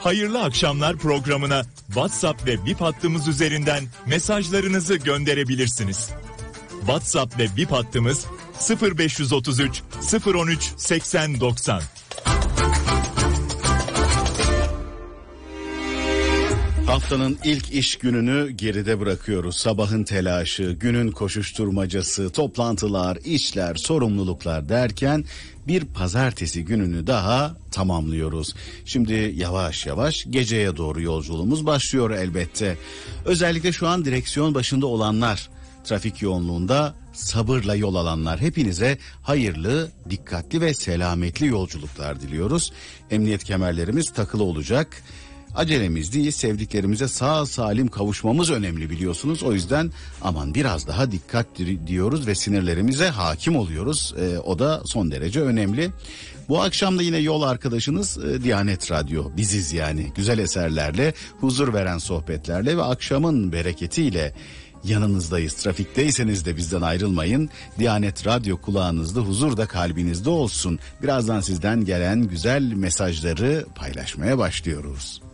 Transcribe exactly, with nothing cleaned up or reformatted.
Hayırlı Akşamlar programına WhatsApp ve Bip hattımız üzerinden mesajlarınızı gönderebilirsiniz. WhatsApp ve Bip hattımız sıfır beş otuz üç sıfır on üç seksen doksan. Haftanın ilk iş gününü geride bırakıyoruz. Sabahın telaşı, günün koşuşturmacası, toplantılar, işler, sorumluluklar derken bir pazartesi gününü daha tamamlıyoruz. Şimdi yavaş yavaş geceye doğru yolculuğumuz başlıyor elbette. Özellikle şu an direksiyon başında olanlar, trafik yoğunluğunda sabırla yol alanlar, hepinize hayırlı, dikkatli ve selametli yolculuklar diliyoruz. Emniyet kemerlerimiz takılı olacak. Acelemiz değil, sevdiklerimize sağ salim kavuşmamız önemli biliyorsunuz. O yüzden aman biraz daha dikkat diyoruz ve sinirlerimize hakim oluyoruz. Ee, o da son derece önemli. Bu akşam da yine yol arkadaşınız e, Diyanet Radyo. Biziz yani, güzel eserlerle, huzur veren sohbetlerle ve akşamın bereketiyle yanınızdayız. Trafikteyseniz de bizden ayrılmayın. Diyanet Radyo kulağınızda, huzur da kalbinizde olsun. Birazdan sizden gelen güzel mesajları paylaşmaya başlıyoruz.